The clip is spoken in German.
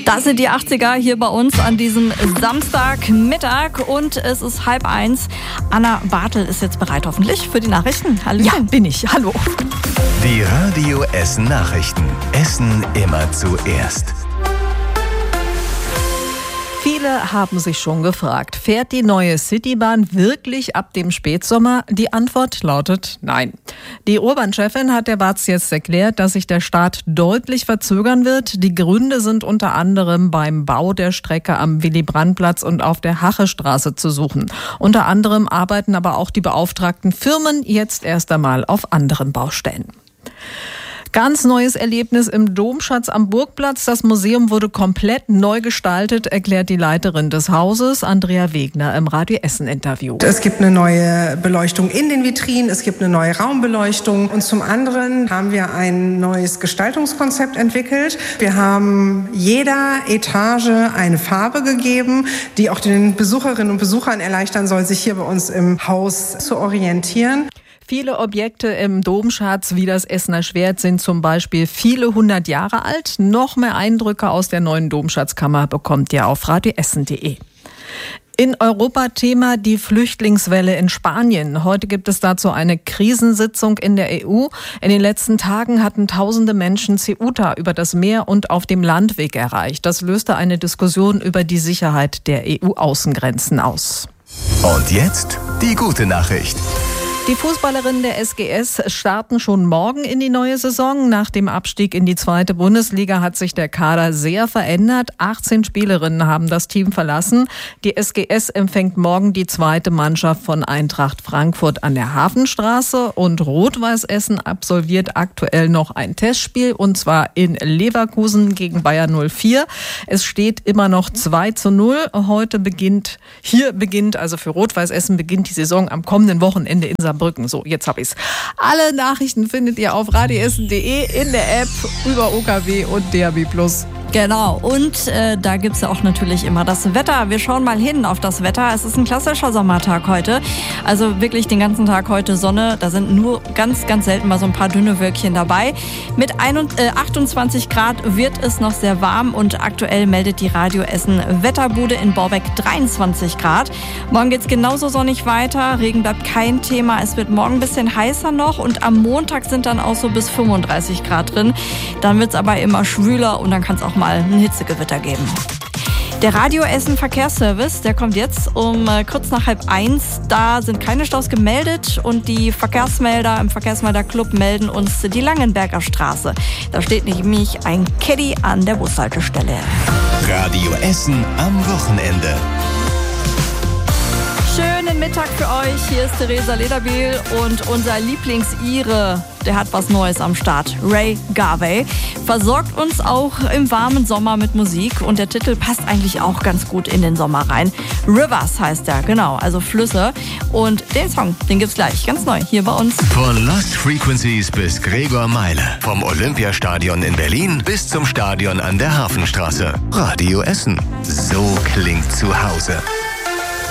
Das sind die 80er hier bei uns an diesem Samstagmittag und es ist 12:30. Anna Bartel ist jetzt bereit hoffentlich für die Nachrichten. Hallo. Ja, bin ich. Hallo. Die Radio Essen Nachrichten. Essen immer zuerst. Viele haben sich schon gefragt, fährt die neue Citybahn wirklich ab dem Spätsommer? Die Antwort lautet nein. Die Urban-Chefin hat der BAZ jetzt erklärt, dass sich der Start deutlich verzögern wird. Die Gründe sind unter anderem beim Bau der Strecke am Willy-Brandt-Platz und auf der Hachestraße zu suchen. Unter anderem arbeiten aber auch die beauftragten Firmen jetzt erst einmal auf anderen Baustellen. Ganz neues Erlebnis im Domschatz am Burgplatz. Das Museum wurde komplett neu gestaltet, erklärt die Leiterin des Hauses, Andrea Wegner, im Radio Essen-Interview. Es gibt eine neue Beleuchtung in den Vitrinen, es gibt eine neue Raumbeleuchtung und zum anderen haben wir ein neues Gestaltungskonzept entwickelt. Wir haben jeder Etage eine Farbe gegeben, die auch den Besucherinnen und Besuchern erleichtern soll, sich hier bei uns im Haus zu orientieren. Viele Objekte im Domschatz wie das Essener Schwert sind zum Beispiel viele 100 Jahre alt. Noch mehr Eindrücke aus der neuen Domschatzkammer bekommt ihr auf radioessen.de. In Europa Thema die Flüchtlingswelle in Spanien. Heute gibt es dazu eine Krisensitzung in der EU. In den letzten Tagen hatten tausende Menschen Ceuta über das Meer und auf dem Landweg erreicht. Das löste eine Diskussion über die Sicherheit der EU-Außengrenzen aus. Und jetzt die gute Nachricht. Die Fußballerinnen der SGS starten schon morgen in die neue Saison. Nach dem Abstieg in die 2. Bundesliga hat sich der Kader sehr verändert. 18 Spielerinnen haben das Team verlassen. Die SGS empfängt morgen die 2. Mannschaft von Eintracht Frankfurt an der Hafenstraße. Und Rot-Weiß Essen absolviert aktuell noch ein Testspiel, und zwar in Leverkusen gegen Bayer 04. Es steht immer noch 2:0. Heute beginnt also für Rot-Weiß Essen beginnt die Saison am kommenden Wochenende in Saarbrücken. So, jetzt hab ich's. Alle Nachrichten findet ihr auf radioessen.de, in der App, über OKW und DAB+. Genau, und da gibt's ja auch natürlich immer das Wetter. Wir schauen mal hin auf das Wetter. Es ist ein klassischer Sommertag heute. Also wirklich den ganzen Tag heute Sonne. Da sind nur ganz, ganz selten mal so ein paar dünne Wölkchen dabei. Mit 28 Grad wird es noch sehr warm und aktuell meldet die Radio Essen Wetterbude in Borbeck 23 Grad. Morgen geht's genauso sonnig weiter. Regen bleibt kein Thema. Es wird morgen ein bisschen heißer noch und am Montag sind dann auch so bis 35 Grad drin. Dann wird's aber immer schwüler und dann kann es auch mal ein Hitzegewitter geben. Der Radio Essen Verkehrsservice, der kommt jetzt um kurz nach 12:30. Da sind keine Staus gemeldet und die Verkehrsmelder im Verkehrsmelderclub melden uns die Langenberger Straße. Da steht nämlich ein Caddy an der Bushaltestelle. Radio Essen am Wochenende. Schönen Mittag für euch. Hier ist Theresa Lederbiel und unser Lieblingsire, der hat was Neues am Start. Ray Garvey versorgt uns auch im warmen Sommer mit Musik und der Titel passt eigentlich auch ganz gut in den Sommer rein. Rivers heißt er, genau, also Flüsse. Und den Song, den gibt's gleich, ganz neu, hier bei uns. Von Lost Frequencies bis Gregor Meile. Vom Olympiastadion in Berlin bis zum Stadion an der Hafenstraße. Radio Essen. So klingt zu Hause.